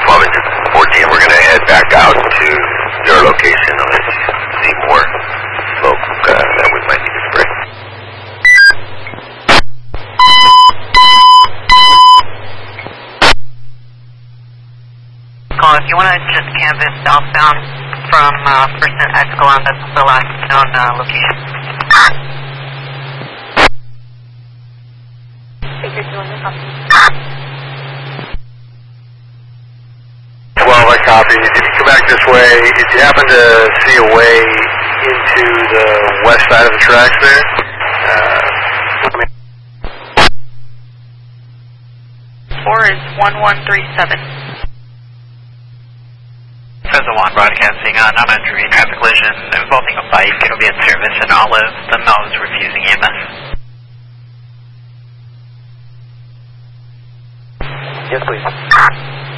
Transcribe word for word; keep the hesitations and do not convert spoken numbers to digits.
twelve engine fourteen, we're going to head back out to your location unless you see more smoke uh, that we might need to spray. Call if you want to just canvas southbound from uh, First and Escalon, that's the last known uh, location. twelve, I copy. If you come back this way, if you happen to see a way into the west side of the tracks there, uh, four is one one three seven. Crescent one broadcasting on non-entry traffic collision involving a bike. It'll be in service in Olive. The Mel is refusing E M S. yes, please.